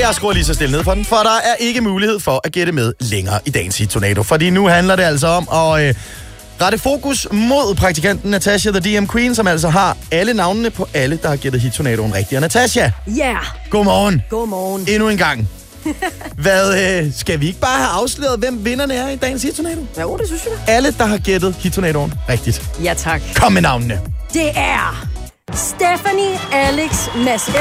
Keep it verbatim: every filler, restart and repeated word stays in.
jeg skruer lige så stille ned for den, for der er ikke mulighed for at gætte med længere i dagens Hit Tornado. Fordi nu handler det altså om at øh, rette fokus mod praktikanten Natasha the D M Queen, som altså har alle navnene på alle, der har gættet Hit Tornadoen rigtigt. Og Natasha, Ja, yeah. godmorgen. Godmorgen. Endnu en gang. Hvad, øh, skal vi ikke bare have afsløret, hvem vinderne er i dagens Hit Tornado? Jo, det synes jeg da. Alle, der har gættet Hit Tornadoen rigtigt. Ja, tak. Kom med navnene. Det er Stephanie, Alex, Mads